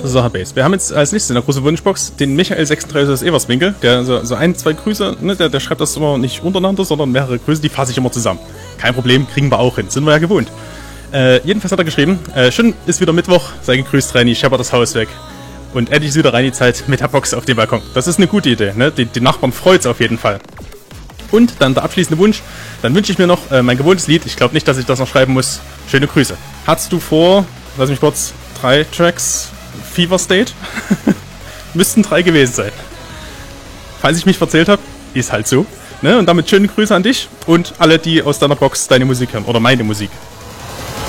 Sache Base. Wir haben jetzt als nächstes in der großen Wunschbox den Michael36 aus Everswinkel, der so ein, zwei Grüße, ne, der schreibt das immer nicht untereinander, sondern mehrere Grüße, die fasse ich immer zusammen. Kein Problem, kriegen wir auch hin, sind wir ja gewohnt. Jedenfalls hat er geschrieben, schön ist wieder Mittwoch, sei gegrüßt Reini, scheppert das Haus weg. Und endlich ist wieder Reini-Zeit mit der Box auf dem Balkon. Das ist eine gute Idee, ne? Die Nachbarn freut's auf jeden Fall. Und dann der abschließende Wunsch, dann wünsche ich mir noch mein gewohntes Lied, ich glaube nicht, dass ich das noch schreiben muss. Schöne Grüße. Hast du vor, lass mich kurz, 3 Tracks, Fever State? Müssten 3 gewesen sein. Falls ich mich verzählt habe, ist halt so. Ne? Und damit schöne Grüße an dich und alle, die aus deiner Box deine Musik hören oder meine Musik.